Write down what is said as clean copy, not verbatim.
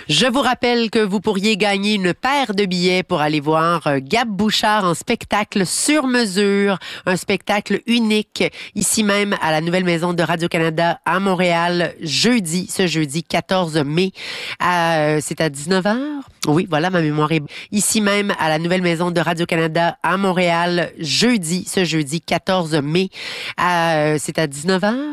Je vous rappelle que vous pourriez gagner une paire de billets pour aller voir Gab Bouchard en spectacle sur mesure, un spectacle unique ici même à la nouvelle maison de Radio-Canada à Montréal, ce jeudi 14 mai. C'est à 19h? Oui, voilà, ma mémoire est... Ici même à la nouvelle maison de Radio-Canada à Montréal, ce jeudi 14 mai. C'est à 19h?